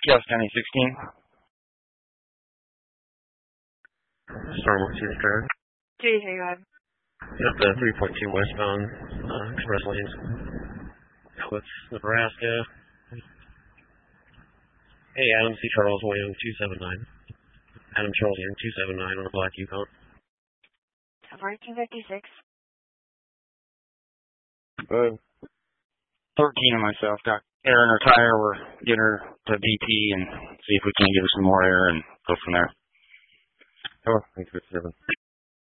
Yes, County 16. Storm 2 turn. Jay, hey, go ahead. Up the 3.2 westbound express lanes. What's Nebraska? Hey, Adam C. Charles, William 279. Adam Charles here, 279 on a black Yukon. 1456. 13 of myself got air in her tire. We're getting her to BP and see if we can give her some more air and go from there. Oh, thanks for 7.